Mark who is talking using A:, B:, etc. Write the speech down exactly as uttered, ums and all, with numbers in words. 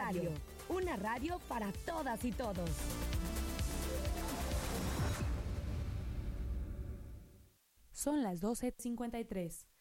A: Radio, una radio para todas y todos.
B: Son las doce cincuenta y tres.